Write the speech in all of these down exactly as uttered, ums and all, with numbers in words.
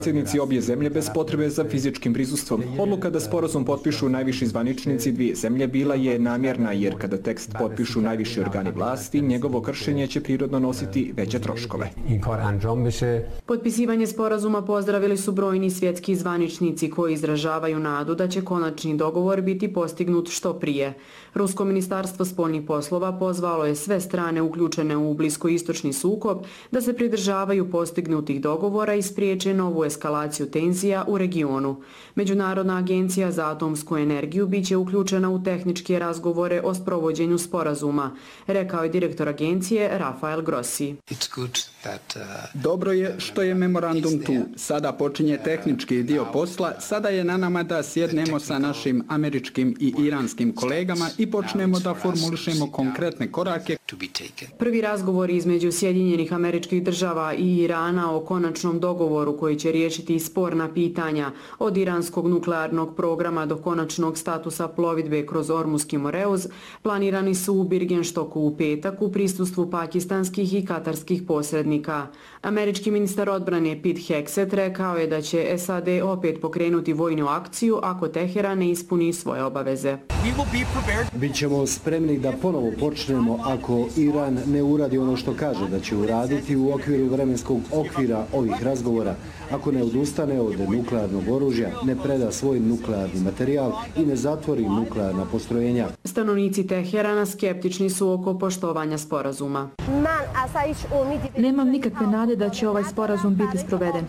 Predsjednici obje zemlje bez potrebe za fizičkim prisustvom. Odluka da sporazum potpišu najviši zvaničnici dvije zemlje bila je namjerna, jer kada tekst potpišu najviši organi vlasti, njegovo kršenje će prirodno nositi veće troškove. Potpisivanje sporazuma pozdravili su brojni svjetski zvaničnici koji izražavaju nadu da će konačni dogovor biti postignut što prije. Rusko ministarstvo spoljnih poslova pozvalo je sve strane uključene u bliskoistočni sukob da se pridržavaju postignutih dogovora i spriječe novu eskalaciju tenzija u regionu. Međunarodna agencija za atomsku energiju biće uključena u tehničke razgovore o sprovođenju sporazuma, rekao je direktor agencije Rafael Grossi. Dobro je što je memorandum tu. Sada počinje tehnički dio posla. Sada je na nama da sjednemo sa našim američkim i iranskim kolegama i počnemo da formulišemo konkretne korake. Prvi razgovor između Sjedinjenih Američkih Država i Irana o konačnom dogovoru koji će riješiti sporna pitanja od iranskog nuklearnog programa do konačnog statusa plovidbe kroz Ormuski Moreuz planirani su u Birgenstoku u petak u prisustvu pakistanskih i katarskih posrednika. Američki ministar odbrane Pete Hegseth rekao je da će S A D opet pokrenuti vojnu akciju ako Teheran ne ispuni svoje obaveze. Bićemo spremni da ponovo počnemo ako Iran ne uradi ono što kaže da će uraditi u okviru vremenskog okvira ovih razgovora, ako ne odustane od nuklearnog oružja, ne preda svoj nuklearni materijal i ne zatvori nuklearna postrojenja. Stanovnici Teherana skeptični su oko poštovanja sporazuma. Nemam nikakve nade da će ovaj sporazum biti sproveden.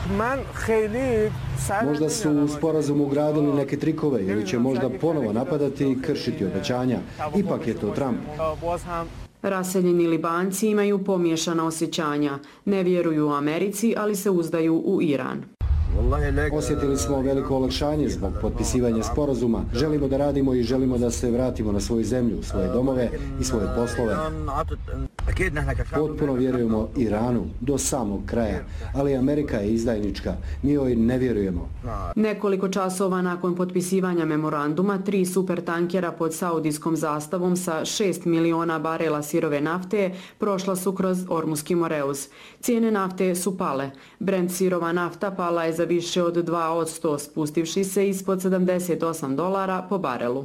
Možda su u sporazumu ugradili neke trikove ili će možda ponovo napadati i kršiti obećanja. Ipak je to Trump. Raseljeni Libanci imaju pomiješana osjećanja. Ne vjeruju u Americi, ali se uzdaju u Iran. Osjetili smo veliko olakšanje zbog potpisivanja sporazuma. Želimo da radimo i želimo da se vratimo na svoju zemlju, svoje domove i svoje poslove. Potpuno vjerujemo Iranu do samog kraja, ali Amerika je izdajnička. Mi joj ne vjerujemo. Nekoliko časova nakon potpisivanja memoranduma, tri supertankera pod saudijskom zastavom sa šest miliona barela sirove nafte prošla su kroz Ormuski Moreuz. Cijene nafte su pale. Brent sirova nafta pala je za više od dva posto, spustivši se ispod sedamdeset osam dolara po barelu.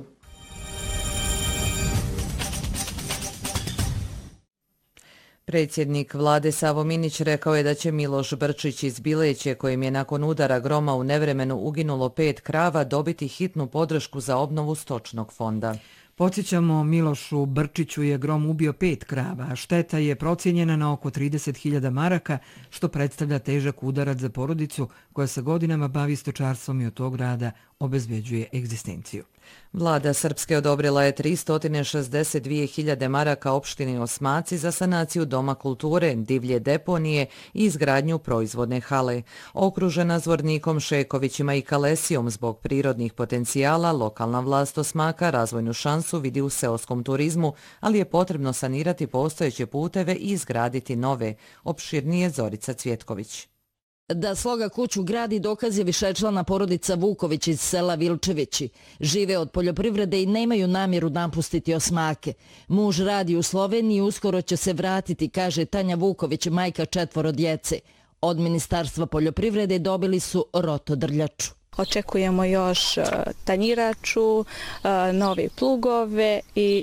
Predsjednik vlade Savo Minić rekao je da će Miloš Brčić iz Bileće, kojim je nakon udara groma u nevremenu uginulo pet krava, dobiti hitnu podršku za obnovu stočnog fonda. Podsjećamo, Milošu Brčiću je grom ubio pet krava, a šteta je procijenjena na oko trideset hiljada maraka, što predstavlja težak udarac za porodicu koja se godinama bavi stočarstvom i od tog rada obezbeđuje egzistenciju. Vlada Srpske odobrila je tristo šezdeset dvije hiljade maraka opštini Osmaci za sanaciju Doma kulture, divlje deponije i izgradnju proizvodne hale. Okružena Zvornikom, Šekovićima i Kalesijom zbog prirodnih potencijala, lokalna vlast Osmaka razvojnu šansu vidi u seoskom turizmu, ali je potrebno sanirati postojeće puteve i izgraditi nove. Opširnije Zorica Cvjetković. Da sloga kuću gradi dokaz je višečlana porodica Vuković iz sela Vilčevići. Žive od poljoprivrede i nemaju namjeru napustiti Osmake. Muž radi u Sloveniji i uskoro će se vratiti, kaže Tanja Vuković, majka četvoro djece. Od Ministarstva poljoprivrede dobili su rotodrljaču. Očekujemo još tanjiraču, nove plugove i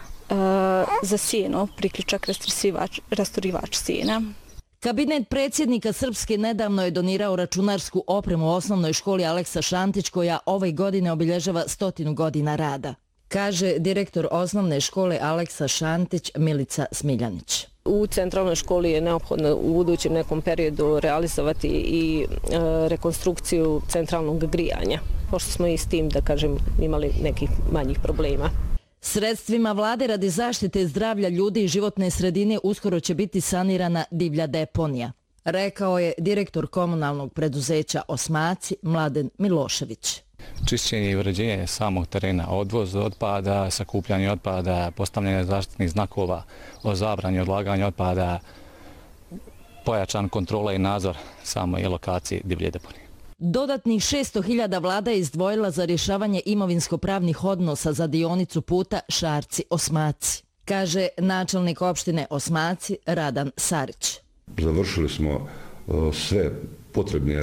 za sjeno priključak rasturivač sjena. Kabinet predsjednika Srpske nedavno je donirao računarsku opremu u osnovnoj školi Aleksa Šantić, koja ove godine obilježava stotinu godina rada, kaže direktor osnovne škole Aleksa Šantić Milica Smiljanić. U centralnoj školi je neophodno u budućem nekom periodu realizovati i e, rekonstrukciju centralnog grijanja, pošto smo i s tim, da kažem, imali nekih manjih problema. Sredstvima vlade radi zaštite zdravlja ljudi i životne sredine uskoro će biti sanirana divlja deponija, rekao je direktor komunalnog preduzeća Osmaci Mladen Milošević. Čišćenje i uređenje samog terena, odvoz otpada, sakupljanje otpada, postavljanje zaštitnih znakova o zabrani odlaganja otpada, pojačan kontrola i nadzor samoj lokaciji divlje deponije. Dodatnih šesto hiljada vlada je izdvojila za rješavanje imovinsko-pravnih odnosa za dionicu puta Šarci-Osmaci, kaže načelnik opštine Osmaci Radan Sarić. Završili smo sve potrebne